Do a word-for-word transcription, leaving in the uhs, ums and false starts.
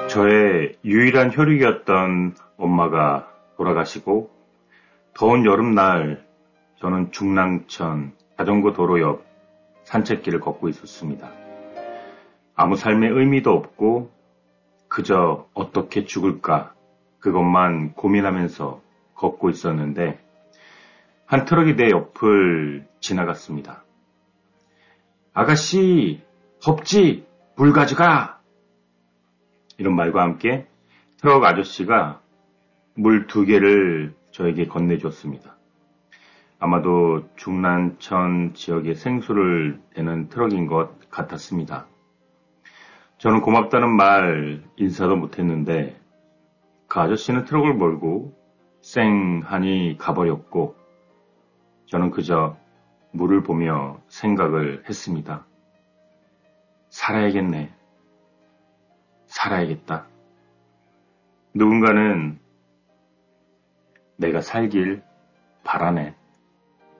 저의 유일한 혈육이었던 엄마가 돌아가시고 더운 여름날 저는 중랑천 자전거 도로 옆 산책길을 걷고 있었습니다. 아무 삶의 의미도 없고 그저 어떻게 죽을까 그것만 고민하면서 걷고 있었는데 한 트럭이 내 옆을 지나갔습니다. 아가씨, 덥지? 물 가져가! 이런 말과 함께 트럭 아저씨가 물 두 개를 저에게 건네줬습니다. 아마도 중란천 지역의 생수를 대는 트럭인 것 같았습니다. 저는 고맙다는 말 인사도 못했는데 그 아저씨는 트럭을 몰고 쌩하니 가버렸고 저는 그저 물을 보며 생각을 했습니다. 살아야겠네. 살아야겠다. 누군가는 내가 살길 바라네.